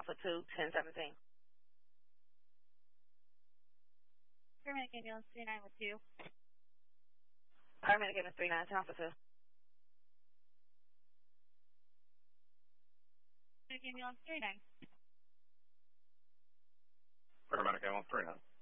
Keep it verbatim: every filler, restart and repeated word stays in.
Alpha two, ten seventeen. Paramedic ambulance three nine with two. Paramedic ambulance three nine, ten Alpha two. Paramedic ambulance three nine. Paramedic ambulance three nine.